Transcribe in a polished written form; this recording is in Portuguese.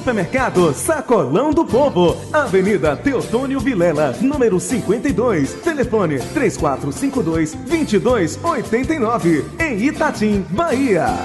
Supermercado Sacolão do Povo, Avenida Teotônio Vilela, número 52, telefone 3452-2289, em Itatim, Bahia.